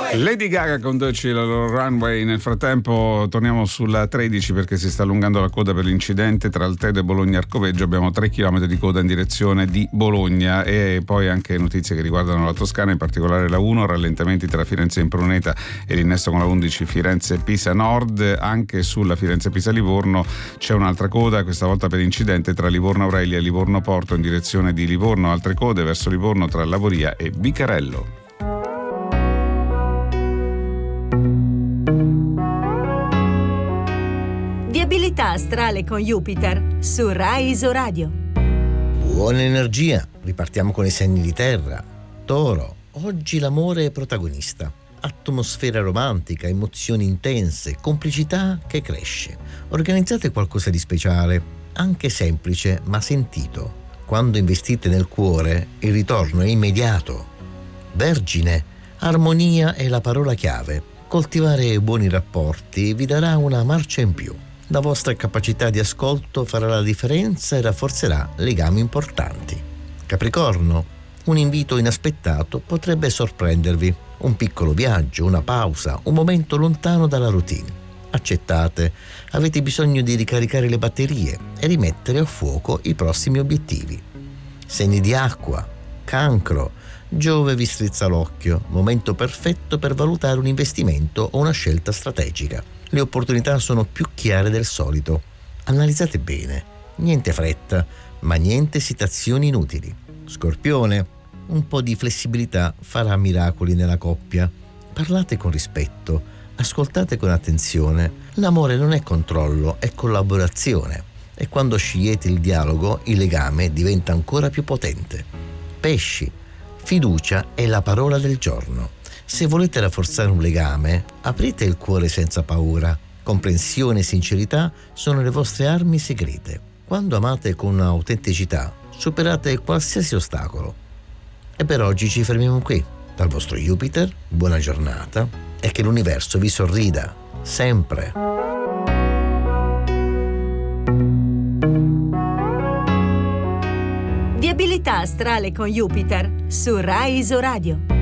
Lady Gaga conduce la loro Runway. Nel frattempo torniamo sulla 13 perché si sta allungando la coda per l'incidente tra Altedo e Bologna Arcoveggio. Abbiamo 3 km di coda in direzione di Bologna, e poi anche notizie che riguardano la Toscana, in particolare la 1, rallentamenti tra Firenze e Impruneta e l'innesto con la 11 Firenze-Pisa Nord. Anche sulla Firenze-Pisa-Livorno c'è un'altra coda, questa volta per incidente tra Livorno Aurelia e Livorno Porto in direzione di Livorno. Altre code verso Livorno tra Lavoria e Vicarello. Viabilità astrale con Jupiter su Rai Isoradio. Buona energia, ripartiamo con i segni di terra. Toro, oggi l'amore è protagonista. Atmosfera romantica, emozioni intense, complicità che cresce. Organizzate qualcosa di speciale, anche semplice ma sentito. Quando investite nel cuore, il ritorno è immediato. Vergine, armonia è la parola chiave. Coltivare buoni rapporti vi darà una marcia in più. La vostra capacità di ascolto farà la differenza e rafforzerà legami importanti. Capricorno, un invito inaspettato potrebbe sorprendervi. Un piccolo viaggio, una pausa, un momento lontano dalla routine. Accettate, avete bisogno di ricaricare le batterie e rimettere a fuoco i prossimi obiettivi. Segni di acqua, Cancro, Giove vi strizza l'occhio, momento perfetto per valutare un investimento o una scelta strategica. Le opportunità sono più chiare del solito. Analizzate bene, niente fretta, ma niente esitazioni inutili. Scorpione, un po' di flessibilità farà miracoli nella coppia. Parlate con rispetto, ascoltate con attenzione. L'amore non è controllo, è collaborazione. E quando scegliete il dialogo, il legame diventa ancora più potente. Pesci, fiducia è la parola del giorno. Se volete rafforzare un legame, aprite il cuore senza paura. Comprensione e sincerità sono le vostre armi segrete. Quando amate con autenticità, superate qualsiasi ostacolo. E per oggi ci fermiamo qui. Dal vostro Jupiter, buona giornata e che l'universo vi sorrida, sempre. Viabilità astrale con Jupiter su Rai Isoradio.